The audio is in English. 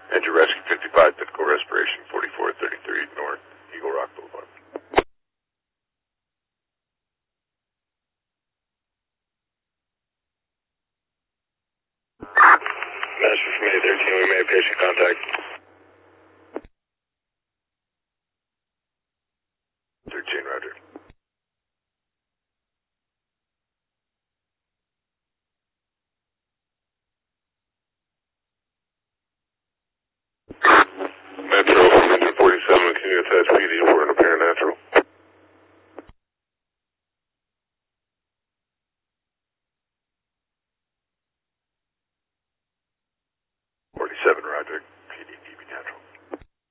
Engine Rescue 55, typical respiration, 4433 North, Eagle Rock Boulevard. Message from A13, we made patient contact. 13, roger. Metro from engine 47, can you attach PD for an